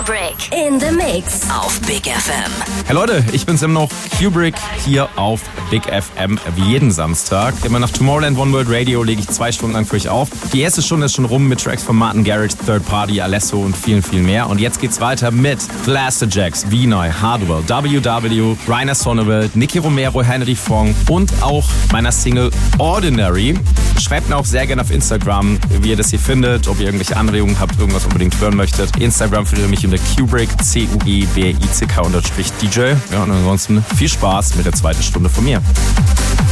Kubrick in the Mix auf Big FM. Hey Leute, ich bin's immer noch, Kubrick, hier auf Big FM, wie jeden Samstag. Immer nach Tomorrowland One World Radio lege ich 2 Stunden lang für euch auf. Die erste Stunde ist schon rum mit Tracks von Martin Garrix, Third Party, Alesso und vielen, viel mehr. Und jetzt geht's weiter mit Blasterjaxx, V-Noy, Hardwell, WW, Rainer Sonneveld, Nicky Romero, Henry Fong und auch meiner Single Ordinary. Schreibt mir auch sehr gerne auf Instagram, wie ihr das hier findet, ob ihr irgendwelche Anregungen habt, irgendwas unbedingt hören möchtet. Instagram findet ihr mich unter Kubrick, Kubrick_DJ. Ja, und ansonsten viel Spaß mit der zweiten Stunde von mir.